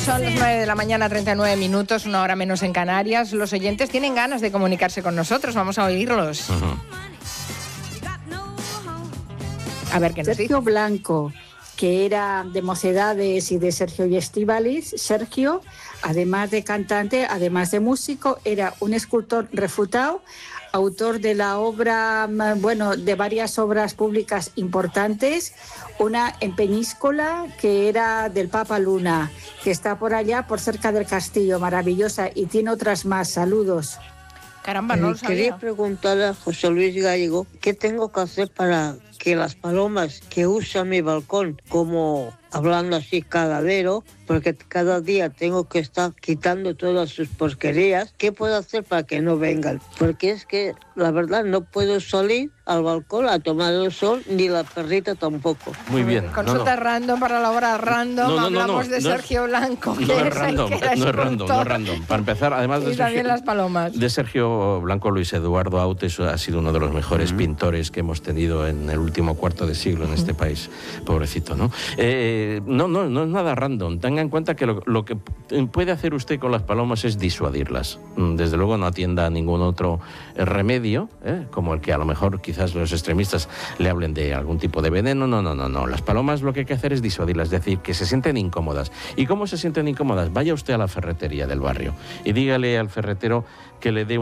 Son las 9 de la mañana, 39 minutos, una hora menos en Canarias. Los oyentes tienen ganas de comunicarse con nosotros, vamos a oírlos. A ver qué nos dice. Sergio Blanco, que era de Mocedades y de Sergio y Estíbaliz. Sergio, además de cantante, además de músico, era un escultor refutado, autor de la obra, de varias obras públicas importantes, una en Peñíscola, que era del Papa Luna, que está por allá, por cerca del castillo, maravillosa, y tiene otras más. Saludos. Caramba, no lo sabía. Quería preguntarle a José Luis Gallego qué tengo que hacer para que las palomas que usan mi balcón, como hablando así cagadero, porque cada día tengo que estar quitando todas sus porquerías, ¿qué puedo hacer para que no vengan? Porque es que la verdad no puedo salir al balcón a tomar el sol, ni la perrita tampoco. Muy bien. Consulta random para la hora random. Hablamos de Sergio Blanco. No es random. Para empezar, además de y también las palomas. De Sergio Blanco, Luis Eduardo Autes ha sido uno de los mejores pintores que hemos tenido en el último cuarto de siglo en este país. Pobrecito, ¿no? No es nada random. Tenga en cuenta que lo que puede hacer usted con las palomas es disuadirlas. Desde luego no atienda a ningún otro remedio, como el que a lo mejor quizás los extremistas le hablen de algún tipo de veneno. No. Las palomas lo que hay que hacer es disuadirlas, es decir, que se sienten incómodas. ¿Y cómo se sienten incómodas? Vaya usted a la ferretería del barrio y dígale al ferretero que le dé